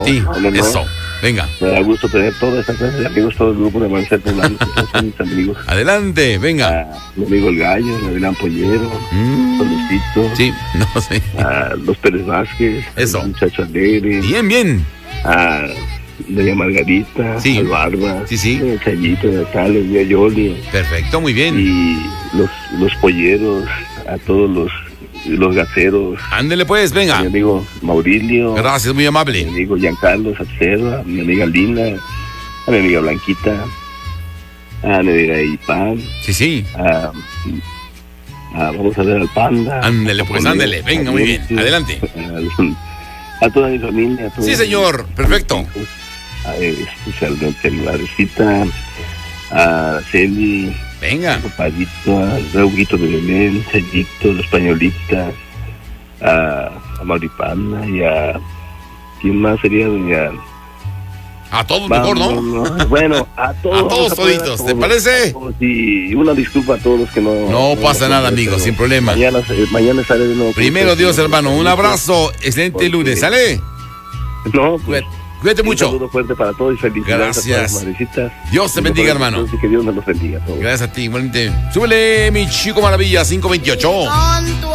Sí, No. eso. Venga. Me da gusto tener toda esta clase de amigos, todo el grupo de Amanecer Poblano, que son mis amigos. Adelante, venga. Mi amigo El Gallo, el Avilán Pollero, Solecito, Sí, no sé. los Pérez Vázquez, Eso. el Muchacho Alegre, Bien, bien. Doña Margarita, Sí. al Barba, Sí. el Chayito, el Tales, el Yoli, Perfecto, muy bien. y los polleros, a todos los gaceros, Ándele pues, a mi venga. amigo Maurilio, Gracias, muy a mi amable. amigo Giancarlo Salcedo, a mi amiga Linda, a mi amiga Blanquita, a mi amiga Ipán, Sí. vamos a ver al Panda. Ándele pues, ándele. Venga, muy bien. Adelante. A toda mi familia. A todos Sí, señor. Perfecto. mis hijos, especialmente a mi madrecita, a Celi, Venga. Papadito, a Rauguito de Belén, Cellito, la Españolita, a Mauripana y a... ¿Quién más sería? Doña... A todos mejor, ¿no? Bueno, a todos. A todos toditos, ¿te parece? A todos, y una disculpa a todos los que no... No pasa nada, amigo, sin problema. Mañana sale de nuevo. Primero Dios, hermano. Un abrazo. Excelente lunes. ¿Sale? No, pues... Cuídate Un mucho. saludo fuerte para todos y felicidades a todas Gracias. las madrecitas. Dios te bendiga, hermano. Y que Dios nos los bendiga a todos. Gracias a ti, igualmente. Súbele, mi chico maravilla, 528.